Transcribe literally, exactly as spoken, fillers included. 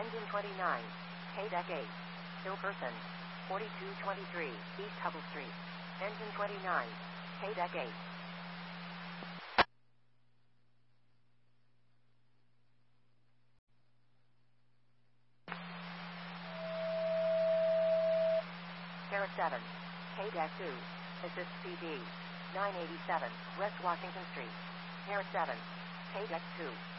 Engine twenty-nine. K-Deck eight. Hilkerson. forty-two twenty-three, East Hubble Street. Engine twenty-nine. K-Deck eight. Terra seven. K-Deck two. Assist P D. nine eighty-seven, West Washington Street. Terra seven. K-Deck two.